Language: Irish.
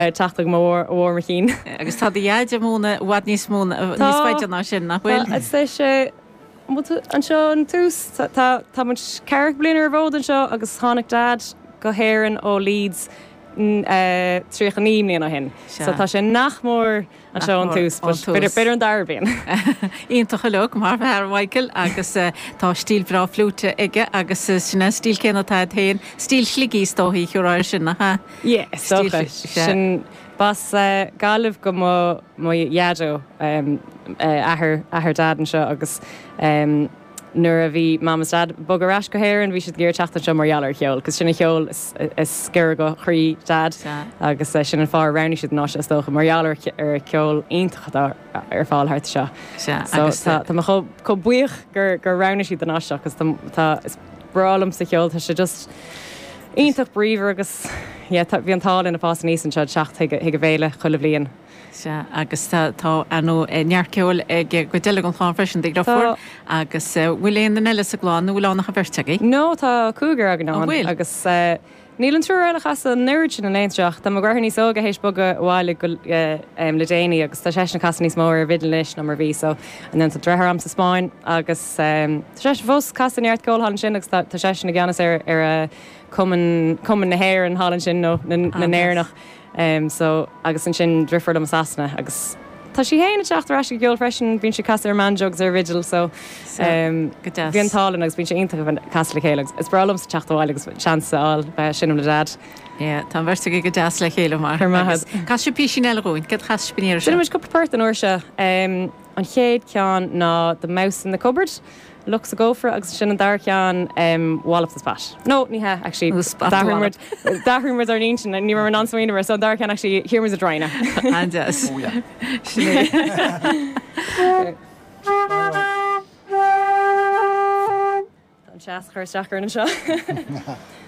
teach mór ó mar chin. Agus tá dhéide múna bhhad níos múna níos fáide ná sin nachhfuil. sé sé an seo an túús tá mu ceir blinar bhód an seo agus tháinig dad go héann ó Leeds trícha níomí a hin. So tá sé nach mór an seo an túús beidir an darbíon. Iontacha le mar bheit Michael agus tá stíl bhrá flúte ige agus sinna stíl cénatá tain stíl slíí tóí churáir sin nach ha? Ié, sin bas galibh go móiadó ahar dad an seo agus nuair a bhí mamas dad bogarrás go héir an bhí siad ggéir teachta seo marhealar cheol, cos sinna cheol is scéir go chrí dad agus sin an fáir ranní siad ná tócha marhealar ar ceol iontacha ar fáil thart seo. Tá có buíoch gur ranna siad an áisteach agus tá is bralam sa cheol tá sé just ionintach bríomhar agus bhí an táil in na pás níos an seo teach ag go bhéile chulah blion. Agus tá anú nearceol go deile an cháin freisin ag rafuir agus bhfuil éon den eile sa gláán nó bhfuil nach bhirteagaí? No, tá cúgar agan ná agus níl an trúir chas an nerd sin an éintseach, Tá ggurthaí níos óga hééis bog bháile go le déine agus tá sé na cas níos mór vidlis nó mar bhí so an den drethir am sa Spáin agus tá sé fós cas an neartcóil hálan sin agus tá sé na gceannas ar cuman na héir an hálan sin nó na néirnach. So agus an sin driford am sasna agus tá sí héanana teachtar eis go freisin bín si cas ar manjogs ar vigil so bhíon tálan agus bín sé ionintach an cas le chéile. Is bralam sa teachtáil agus chanceáil sinm le dad. Tá bhirrta go deas le chéile mar Cas sé pí sin eileúin, go chas spinéir sin go pepert an orse an chéad ceán ná the mouse in the cupboard. Looks a gopher agus sin an dar ceán wall of the spat. No, ní ha actually dahumid ar nín sin ní mar an answainir so dar ceán actually here was a dryna. And yes. Oh yeah. An seaas chuir steachar an seo.